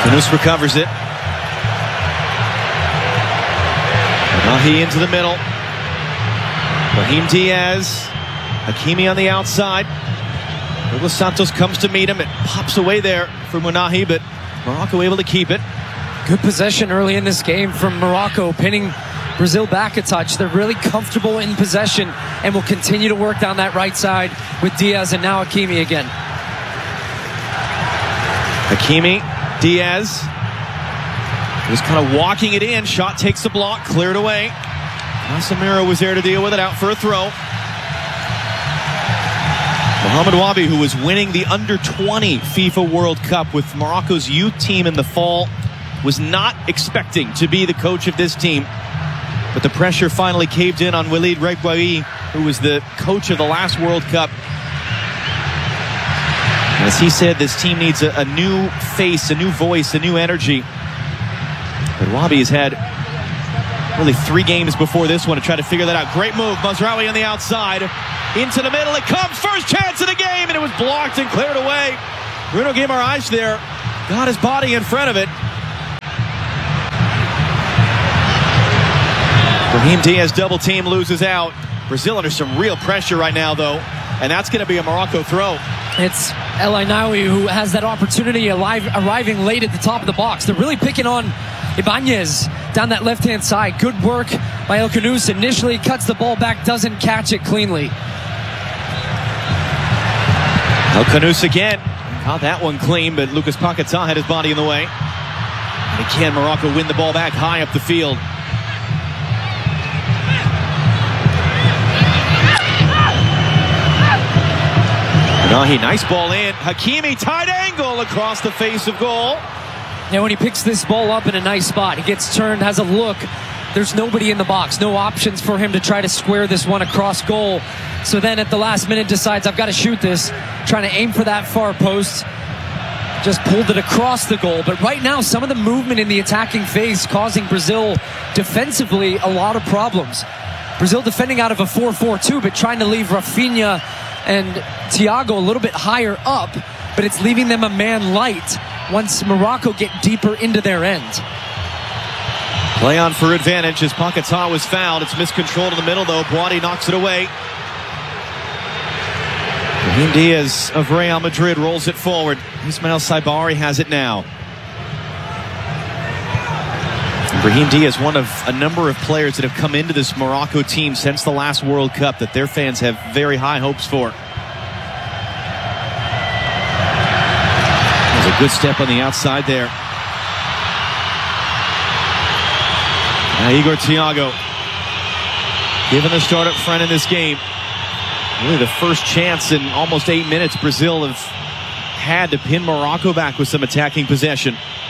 Kanous recovers it. Nahi into the middle. Brahim Diaz. Hakimi on the outside. Douglas Santos comes to meet him. It pops away there for Munahi, but Morocco able to keep it. Good possession early in this game from Morocco, pinning Brazil back a touch. They're really comfortable in possession and will continue to work down that right side with Diaz and now Hakimi again. Hakimi, Diaz. Just kind of walking it in. Shot takes the block, cleared away. Casemiro was there to deal with it, out for a throw. Mohamed Wabi, who was winning the under-20 FIFA World Cup with Morocco's youth team in the fall, was not expecting to be the coach of this team. But the pressure finally caved in on Walid Regragui, who was the coach of the last World Cup. As he said, this team needs a new face, a new voice, a new energy. But Wabi has had really 3 games before this one to try to figure that out. Great move, Mazraoui on the outside. Into the middle, it comes, first chance of the game, and it was blocked and cleared away. Bruno Guimaraes there, got his body in front of it. Brahim Diaz double team, loses out. Brazil under some real pressure right now, though, and that's going to be a Morocco throw. It's El Ainaoui who has that opportunity, arriving late at the top of the box. They're really picking on Ibanez down that left-hand side. Good work by El Kanous. Initially cuts the ball back, doesn't catch it cleanly. El Kanous again. Caught that one clean, but Lucas Paquetá had his body in the way. And again, Morocco win the ball back high up the field. Nahi, nice ball in. Hakimi, tight angle across the face of goal. Now when he picks this ball up in a nice spot, he gets turned, has a look. There's nobody in the box, no options for him to try to square this one across goal. So then at the last minute decides, I've got to shoot this, trying to aim for that far post. Just pulled it across the goal. But right now, some of the movement in the attacking phase causing Brazil defensively a lot of problems. Brazil defending out of a 4-4-2, but trying to leave Rafinha and Thiago a little bit higher up, but it's leaving them a man light once Morocco get deeper into their end. Play on for advantage as Paquetá was fouled. It's miscontrolled in the middle, though. Boadi knocks it away. Brahim Diaz of Real Madrid rolls it forward. Ismail Saibari has it now. Brahim Diaz, one of a number of players that have come into this Morocco team since the last World Cup that their fans have very high hopes for. There's a good step on the outside there. Now Igor Thiago, given the start up front in this game. Really the first chance in almost 8 minutes Brazil have had to pin Morocco back with some attacking possession.